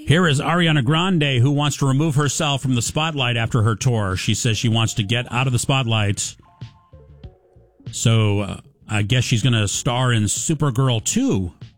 Here is Ariana Grande, who wants to remove herself from the spotlight after her tour. She says she wants to get out of the spotlight. So I guess she's going to star in Supergirl 2